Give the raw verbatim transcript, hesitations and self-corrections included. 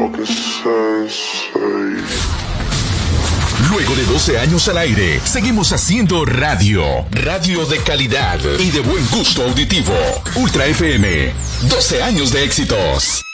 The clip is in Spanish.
motherfucking sensei. Luego de doce años al aire, seguimos haciendo radio. Radio de calidad y de buen gusto auditivo. Ultra F M. doce años de éxitos.